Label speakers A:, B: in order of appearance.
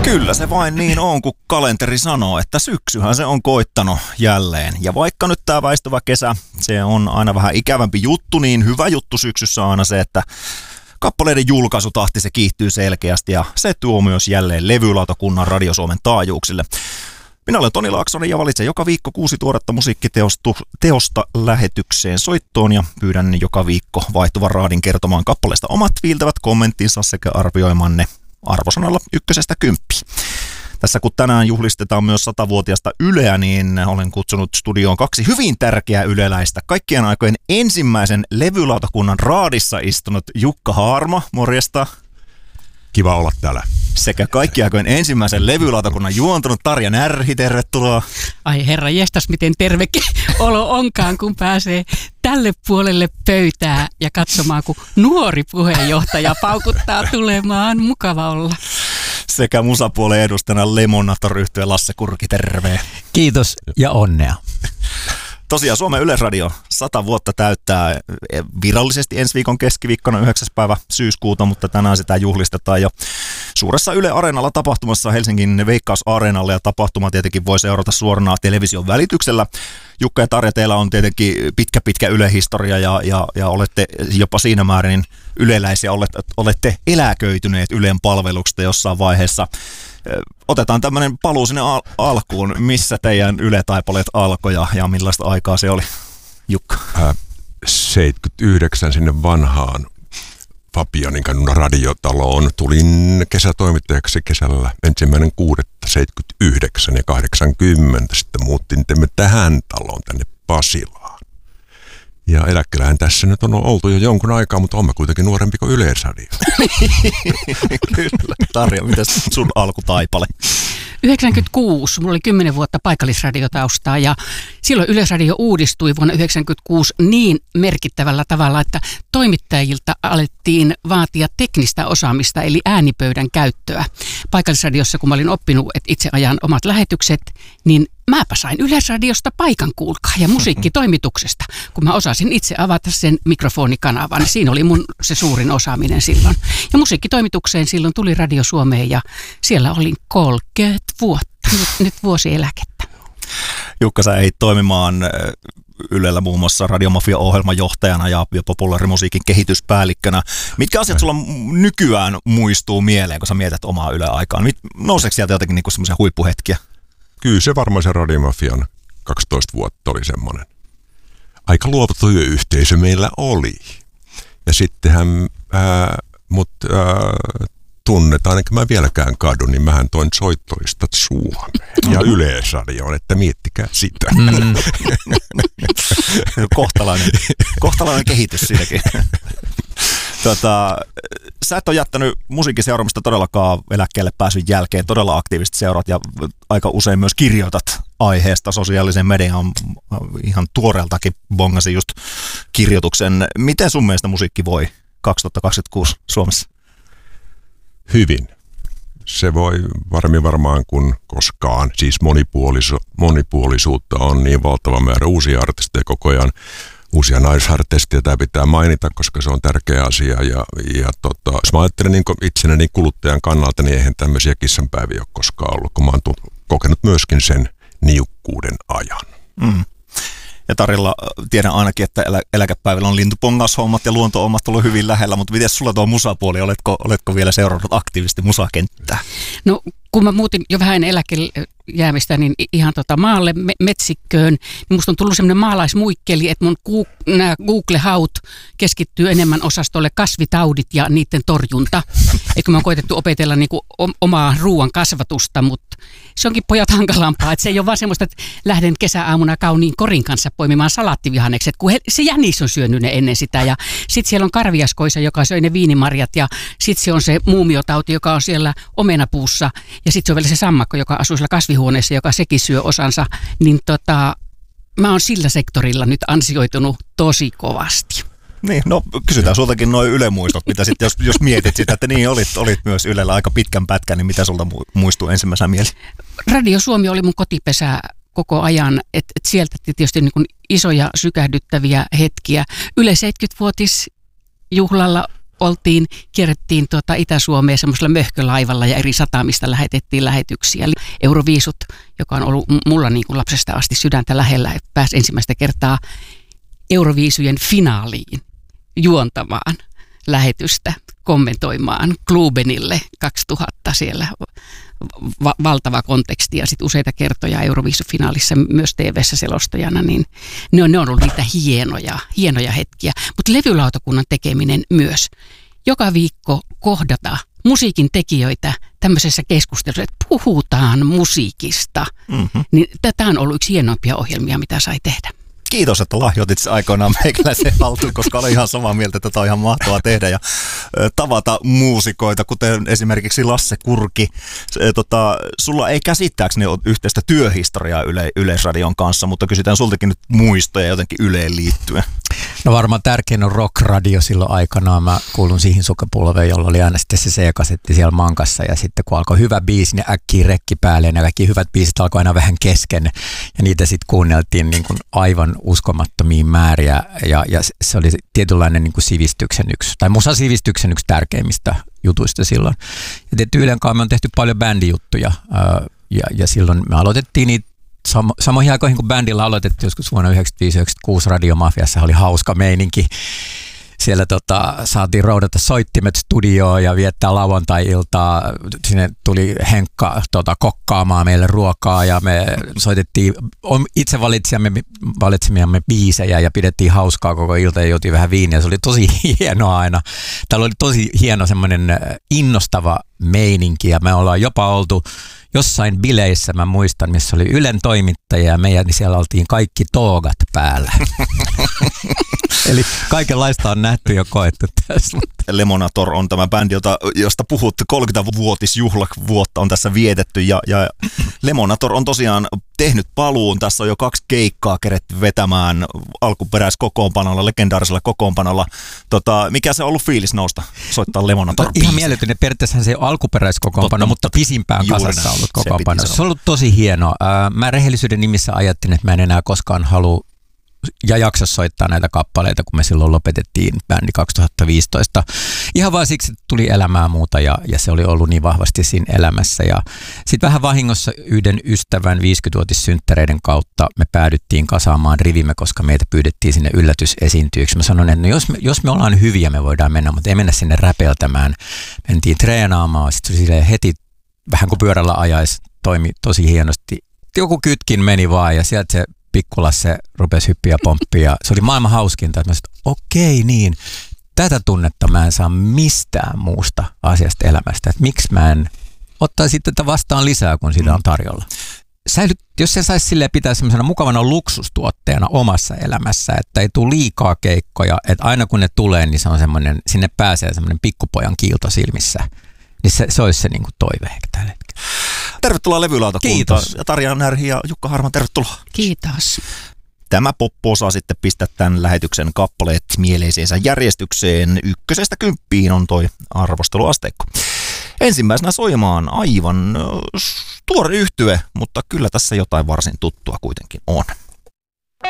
A: Kyllä se vain niin on, kun kalenteri sanoo, että syksyhän se on koittanut jälleen. Ja vaikka nyt tämä väistyvä kesä, se on aina vähän ikävämpi juttu, niin hyvä juttu syksyssä on aina se, että kappaleiden julkaisutahti se kiihtyy selkeästi ja se tuo myös jälleen levylautakunnan Radio Suomen taajuuksille. Minä olen Toni Laaksonen ja valitsen joka viikko 6 tuoretta musiikkiteosta lähetykseen soittoon ja pyydän joka viikko vaihtuvan raadin kertomaan kappaleesta omat viiltävät kommenttinsa sekä arvioimaan ne arvosanalla 1–10. Tässä kun tänään juhlistetaan myös 100-vuotiaasta Yleä, niin olen kutsunut studioon 2 hyvin tärkeää yleläistä. Kaikkien aikojen ensimmäisen levylautakunnan raadissa istunut Jukka Haarma, morjesta.
B: Kiva olla täällä.
A: Sekä kaikkien aikojen ensimmäisen levylautakunnan juontunut Tarja Närhi, tervetuloa.
C: Ai herra jestas, miten terve olo onkaan, kun pääsee tälle puolelle pöytää ja katsomaan, kun nuori puheenjohtaja paukuttaa tulemaan. Mukava olla.
A: Sekä musapuolen edustajana Lemonator-yhtyeen Lasse Kurki, terve.
D: Kiitos ja onnea.
A: Tosiaan Suomen Yleisradio 100 vuotta täyttää virallisesti ensi viikon keskiviikkona 9. päivä syyskuuta, mutta tänään sitä juhlistetaan jo suuressa Yle Areenalla tapahtumassa Helsingin Veikkaus-areenalla ja tapahtuma tietenkin voi seurata suorana television välityksellä. Jukka ja Tarja, teillä on tietenkin pitkä Yle-historia ja olette jopa siinä määrin yleläisiä, olette eläköityneet Ylen palveluksesta jossain vaiheessa. Otetaan tämmöinen paluu sinne alkuun. Missä teidän Yle-taipaleet alkoi ja millaista aikaa se oli, Jukka?
B: 79 sinne vanhaan Fabianin kadun radiotaloon. Tulin kesätoimittajaksi kesällä 1.6.79 ja 80. Sitten muuttiin tähän taloon tänne Pasilaan. Ja eläkkeellähän tässä nyt on oltu jo jonkun aikaa, mutta olemme kuitenkin nuorempi kuin Yleisradio.
A: Kyllä. Tarja, mitäs sun alkutaipale?
C: 96, mulla oli 10 vuotta paikallisradiotaustaa ja silloin Yleisradio uudistui vuonna 1996 niin merkittävällä tavalla, että toimittajilta alettiin vaatia teknistä osaamista eli äänipöydän käyttöä. Paikallisradiossa, kun mä olin oppinut, että itse ajan omat lähetykset, niin mäpä sain Yleisradiosta paikan kuulkaa ja musiikkitoimituksesta, kun mä osasin itse avata sen mikrofonikanavan. Siinä oli mun se suurin osaaminen silloin. Ja musiikkitoimitukseen silloin tuli Radio Suomeen ja siellä olin 30 vuotta, nyt vuosieläkettä.
A: Jukka, sä ehdit toimimaan Ylellä muun muassa Radiomafia-ohjelmajohtajana ja populaarimusiikin kehityspäällikkönä. Mitkä asiat sulla nykyään muistuu mieleen, kun sä mietit omaa Yle-aikaan? Nouseeko sieltä jotenkin niinku semmoisia huippuhetkiä?
B: Kyllä se varmaan se Radiomafian 12 vuotta oli semmoinen. Aika luova työyhteisö meillä oli. Ja sittenhän tunnetaan, ainakin mä vieläkään kadun, niin mähän toin soittolistat Suomeen ja Yleisradioon, että miettikää sitä.
A: Kohtalainen kehitys siinäkin. Sä et ole jättänyt musiikin seuraamista todellakaan eläkkeelle pääsyn jälkeen, todella aktiivisesti seuraat ja aika usein myös kirjoitat aiheesta sosiaalisen median, ihan tuoreeltakin bongasin just kirjoituksen. Miten sun mielestä musiikki voi 2026 Suomessa?
B: Hyvin. Se voi varmaan kuin koskaan. Siis monipuolisuutta on niin valtava määrä uusia artisteja koko ajan. Uusia naisartisteja tämä pitää mainita, koska se on tärkeä asia. Jos mä ajattelen niin itsenäni kuluttajan kannalta, niin eihän tämmöisiä kissanpäiviä ole koskaan ollut, kun mä oon kokenut myöskin sen niukkuuden ajan.
A: Mm. Ja Tarilla tiedän ainakin, että eläkepäivillä on lintupongaushommat ja luonto-hommat tullut hyvin lähellä, mutta miten sulla tuo musapuoli? Oletko vielä seurannut aktiivisesti musakenttää?
C: No kun mä muutin jo vähän eläkkeelle jäämistä, niin ihan maalle metsikköön, niin musta on tullut semmoinen maalaismuikkeli, että mun nämä Google-haut keskittyy enemmän osastolle kasvitaudit ja niiden torjunta. Eikö mä oon koetettu opetella niinku omaa ruoan kasvatusta, mutta se onkin pojat hankalampaa. Että se ei ole vaan semmoista, että lähden kesäaamuna kauniin korin kanssa poimimaan salaattivihannekset, kun se jänis on syönyt ne ennen sitä. Ja sitten siellä on karviaskoisa, joka söi ne viinimarjat ja sitten se on se muumiotauti, joka on siellä omenapuussa. Ja sitten se on vielä se sammakko, joka asuu siellä kasvihuoneessa, joka sekin syö osansa. Niin mä oon sillä sektorilla nyt ansioitunut tosi kovasti.
A: Niin, no kysytään sultakin nuo Yle-muistot, mitä sitten, jos mietit sitä, että niin olit myös Ylellä aika pitkän pätkän, niin mitä sulta muistuu ensimmäisenä mieleen? Radio
C: Suomi oli mun kotipesä koko ajan, että sieltä tietysti niin kuin isoja sykähdyttäviä hetkiä. Yle 70-vuotisjuhlalla kierrettiin Itä-Suomea semmoisella möhkölaivalla ja eri satamista lähetettiin lähetyksiä. Euroviisut, joka on ollut mulla niin kuin lapsesta asti sydäntä lähellä, että pääsi ensimmäistä kertaa Euroviisujen finaaliin juontamaan lähetystä, kommentoimaan Klubenille 2000 siellä valtava konteksti ja sitten useita kertoja Euroviisufinaalissa myös TV:ssä selostajana, niin ne on ollut niitä hienoja hetkiä. Mutta levylautakunnan tekeminen myös. Joka viikko kohdata musiikin tekijöitä tämmöisessä keskustelussa, että puhutaan musiikista. Niin tämä on ollut yksi hienoimpia ohjelmia, mitä sai tehdä.
A: Kiitos, että lahjoitit aikoinaan meikäläisen haltuun, koska olen ihan samaa mieltä, että tätä on ihan mahtavaa tehdä ja tavata muusikoita, kuten esimerkiksi Lasse Kurki. Sulla ei käsittääkseni ole yhteistä työhistoriaa Yleisradion kanssa, mutta kysytään sultakin nyt muistoja jotenkin Yleen liittyen.
D: No varmaan tärkein on Rock-radio silloin aikanaan. Mä kuulun siihen sukupolveen, jolla oli aina sitten se C-kasetti siellä mankassa. Ja sitten kun alkoi hyvä biisi, niin äkkiä rekki päälle. Ja ne kaikki hyvät biisit alkoi aina vähän kesken. Ja niitä sitten kuunneltiin niin kuin aivan uskomattomia määriä. Ja se oli tietynlainen niin kuin musasivistyksen yksi tärkeimmistä jutuista silloin. Ja tietysti Ylen kanssa me on tehty paljon bändijuttuja. Ja silloin me aloitettiin niitä. Samoihin aikoihin, kun bändillä aloitettiin joskus vuonna 1995-1996 Radiomafiassa, oli hauska meininki. Siellä saatiin roudata soittimet studioon ja viettää lauantai-iltaa. Sinne tuli Henkka kokkaamaan meille ruokaa ja me soitettiin itse valitsemiamme biisejä ja pidettiin hauskaa koko ilta ja juotiin vähän viiniä. Se oli tosi hienoa aina. Täällä oli tosi hieno semmoinen innostava meininki ja me ollaan jopa oltu jossain bileissä, mä muistan, missä oli Ylen toimittaja ja meidän, niin siellä oltiin kaikki toogat päällä. Eli kaikenlaista on nähty ja koettu tässä.
A: Lemonator on tämä bändi, josta puhut, 30-vuotisjuhlavuotta on tässä vietetty ja Lemonator on tosiaan tehnyt paluun. Tässä on jo 2 keikkaa keretty vetämään alkuperäiskokoonpanolla, legendaarisella kokoonpanolla. Mikä se on ollut fiilis nousta soittaa Lemonator?
D: Ihan mieletön. Periaatteessa se ei ole alkuperäiskokoonpano, mutta pisimpään kasassa ollut kokoonpano. Se on ollut tosi hienoa. Mä rehellisyyden nimissä ajattelin, että mä en enää koskaan halua ja jaksa soittaa näitä kappaleita, kun me silloin lopetettiin bändi 2015. Ihan vaan siksi, että tuli elämää muuta ja se oli ollut niin vahvasti siinä elämässä. Ja sitten vähän vahingossa yhden ystävän 50-vuotissynttäreiden kautta me päädyttiin kasaamaan rivimme, koska meitä pyydettiin sinne yllätysesiintyjiksi. Mä sanoin, että no jos me ollaan hyviä, me voidaan mennä, mutta ei mennä sinne räpeltämään. Mentiin treenaamaan, sitten se heti vähän kuin pyörällä ajaisi, toimi tosi hienosti. Joku kytkin meni vaan ja sieltä se Pikkulasse rupesi hyppiä ja pomppia. Se oli maailman hauskinta, että mä sanoin, että okei niin, tätä tunnetta mä en saa mistään muusta asiasta elämästä. Että miksi mä en ottaisi tätä vastaan lisää, kun sitä on tarjolla. Jos se saisi silleen pitää semmoisena mukavana luksustuotteena omassa elämässä, että ei tule liikaa keikkoja, että aina kun ne tulee, niin se on semmoinen, sinne pääsee semmoinen pikkupojan kiilto silmissä. Niin se olisi se niin kuin toive ehkä tällä hetkellä.
A: Tervetuloa levylautakuntaan.
D: Kiitos.
A: Tarja Närhi ja Jukka Harman, tervetuloa.
C: Kiitos.
A: Tämä poppo osaa sitten pistää tämän lähetyksen kappaleet mieleisensä järjestykseen. 1–10 on toi arvosteluasteikko. Ensimmäisenä soimaan aivan tuore yhtye, mutta kyllä tässä jotain varsin tuttua kuitenkin on.